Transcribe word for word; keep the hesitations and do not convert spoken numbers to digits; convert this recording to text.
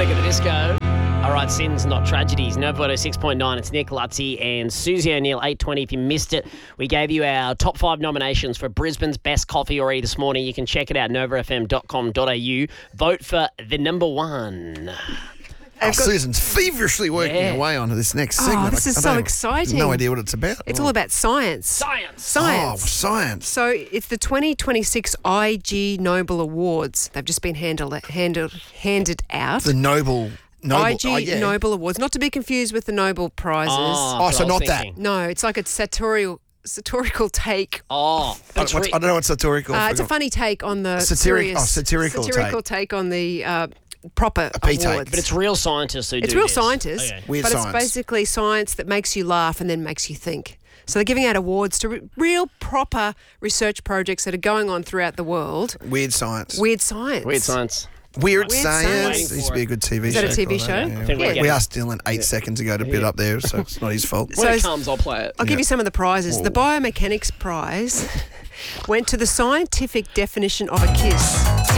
Panic at the Disco. All right, sins, not tragedies. Nova Auto six point nine. It's Nick Lutzi and Susie O'Neill, eight twenty. If you missed it, we gave you our top five nominations for Brisbane's best coffee or e this morning. You can check it out, nova f m dot com dot a u. Vote for the number one. Oh, Susan's feverishly working Yeah. away onto this next Oh, segment. this I- is I so don't- exciting. No idea what it's about. It's Oh. all about science. Science. Science. Oh, science. So it's the twenty twenty-six I G Nobel Awards. They've just been handled, handled, handed out. The Nobel... Nobel I G oh, yeah. Nobel Awards, not to be confused with the Nobel Prizes. Oh, Oh, that's so what I was not that. thinking. No, it's like a satirical, satirical take. Oh, I it's don't, re- I don't know what satirical. Uh, it's a funny take on the Satiric- serious, oh, satirical satirical take. on the uh, proper P take. awards. but it's real scientists who It's do real this. scientists, Okay. Weird but science. it's basically science that makes you laugh and then makes you think. So they're giving out awards to re- real proper research projects that are going on throughout the world. Weird science. Weird science. Weird science. Weird, Weird science. science. There used to be a good T V Is show. that a T V called show? yeah. I think we're Yeah. We getting- asked Dylan eight seconds ago to bid up there, so it's not his fault. When it So- comes, I'll play it. I'll give Yeah. you some of the prizes. The Whoa. Biomechanics Prize went to the scientific definition of a kiss.